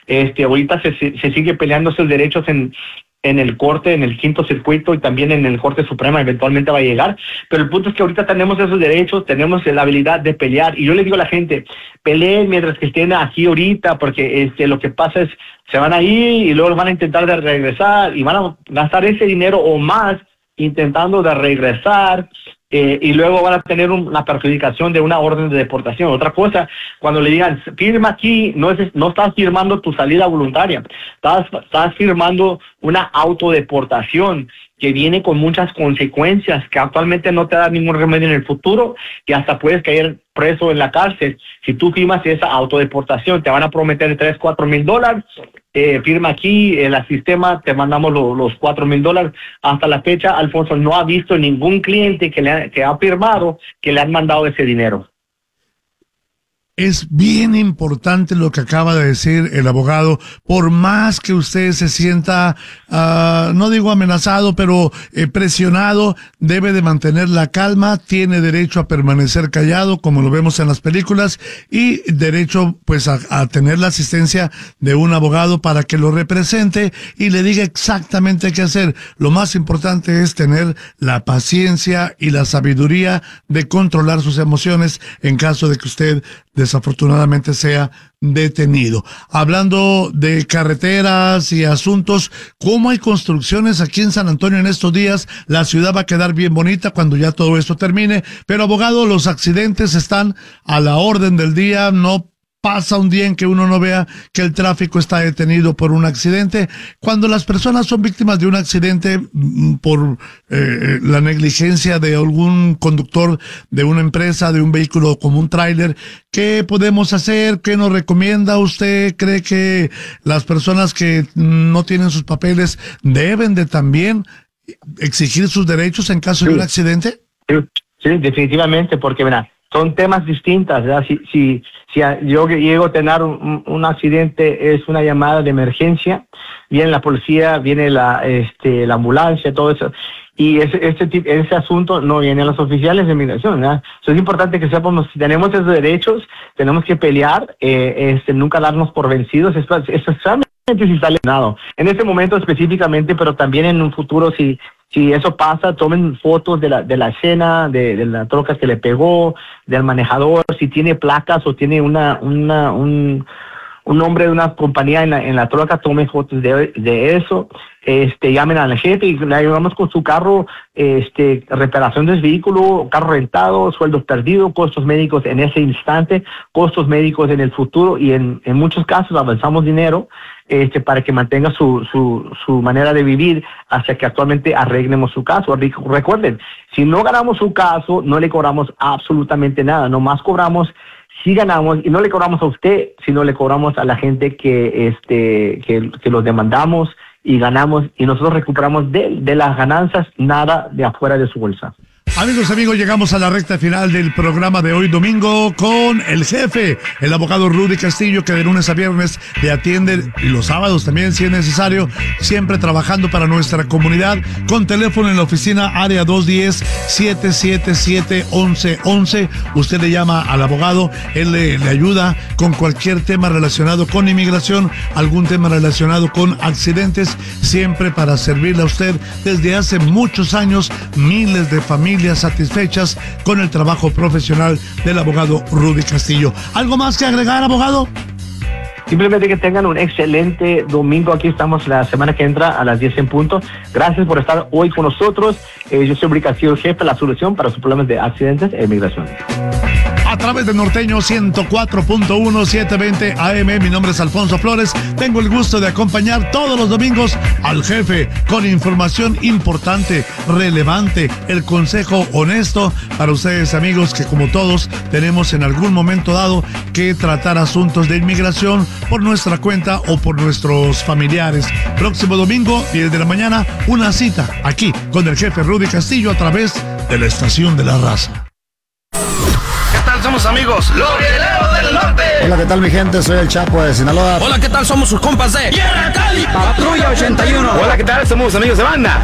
Ahorita se sigue peleando sus derechos en el corte, en el quinto circuito y también en el Corte Suprema, eventualmente va a llegar, pero el punto es que ahorita tenemos esos derechos, tenemos la habilidad de pelear, y yo les digo a la gente, peleen mientras que estén aquí ahorita, porque lo que pasa es, se van a ir y luego van a intentar de regresar, y van a gastar ese dinero o más intentando de regresar, y luego van a tener una perjudicación de una orden de deportación. Otra cosa, cuando le digan, firma aquí, no estás firmando tu salida voluntaria, estás firmando una autodeportación que viene con muchas consecuencias, que actualmente no te da ningún remedio en el futuro, que hasta puedes caer preso en la cárcel. Si tú firmas esa autodeportación, te van a prometer $3,000-4,000, firma aquí, en el sistema te mandamos los $4,000. Hasta la fecha, Alfonso no ha visto ningún cliente que ha firmado que le han mandado ese dinero. Es bien importante lo que acaba de decir el abogado. Por más que usted se sienta, no digo amenazado, pero presionado, debe de mantener la calma, tiene derecho a permanecer callado, como lo vemos en las películas, y derecho pues a tener la asistencia de un abogado para que lo represente y le diga exactamente qué hacer. Lo más importante es tener la paciencia y la sabiduría de controlar sus emociones en caso de que usted desafortunadamente sea detenido. Hablando de carreteras y asuntos, ¿cómo hay construcciones aquí en San Antonio en estos días? La ciudad va a quedar bien bonita cuando ya todo esto termine, pero abogado, los accidentes están a la orden del día, no pasa un día en que uno no vea que el tráfico está detenido por un accidente. Cuando las personas son víctimas de un accidente por la negligencia de algún conductor de una empresa, de un vehículo como un tráiler, ¿qué podemos hacer? ¿Qué nos recomienda? ¿Usted cree que las personas que no tienen sus papeles deben de también exigir sus derechos en caso de un accidente? Sí, definitivamente, porque mira, son temas distintos, ¿verdad? Si yo llego a tener un accidente, es una llamada de emergencia, viene la policía, viene la ambulancia, todo eso, y ese asunto no viene a los oficiales de migración, ¿verdad? So, es importante que sepamos, si tenemos esos derechos, tenemos que pelear, nunca darnos por vencidos, especialmente si está lesionado. En este momento específicamente, pero también en un futuro, si eso pasa, tomen fotos de la escena, de la troca que le pegó, del manejador, si tiene placas o tiene un nombre de una compañía en la troca, tomen fotos de eso, llamen a la gente y le ayudamos con su carro, reparación del vehículo, carro rentado, sueldos perdidos, costos médicos en ese instante, costos médicos en el futuro, y en muchos casos avanzamos dinero para que mantenga su manera de vivir hasta que actualmente arreglemos su caso. Recuerden, si no ganamos su caso, no le cobramos absolutamente nada, nomás cobramos si ganamos, y no le cobramos a usted, sino le cobramos a la gente que los demandamos y ganamos, y nosotros recuperamos de las ganancias, nada de afuera de su bolsa. Amigos, llegamos a la recta final del programa de hoy domingo con el jefe, el abogado Rudy Castillo, que de lunes a viernes le atiende, y los sábados también si es necesario, siempre trabajando para nuestra comunidad, con teléfono en la oficina área 210-777-1111. Usted le llama al abogado, él le ayuda con cualquier tema relacionado con inmigración, algún tema relacionado con accidentes, siempre para servirle a usted. Desde hace muchos años, miles de familias satisfechas con el trabajo profesional del abogado Rudy Castillo. ¿Algo más que agregar, abogado? Simplemente que tengan un excelente domingo. Aquí estamos la semana que entra a las 10 en punto. Gracias por estar hoy con nosotros. Yo soy Rudy Castillo, jefe, la solución para sus problemas de accidentes e inmigración. A través de Norteño 104.1 720 AM, mi nombre es Alfonso Flores. Tengo el gusto de acompañar todos los domingos al jefe con información importante, relevante, el consejo honesto para ustedes, amigos, que como todos tenemos en algún momento dado que tratar asuntos de inmigración por nuestra cuenta o por nuestros familiares. Próximo domingo, 10 de la mañana, una cita aquí con el jefe Rudy Castillo a través de la Estación de la Raza. Somos amigos, los Guerreros del Norte. Hola, ¿qué tal, mi gente? Soy el Chapo de Sinaloa. Hola, ¿qué tal? Somos sus compas de Tierra Cali, Patrulla 81. Hola, ¿qué tal? Somos amigos de banda.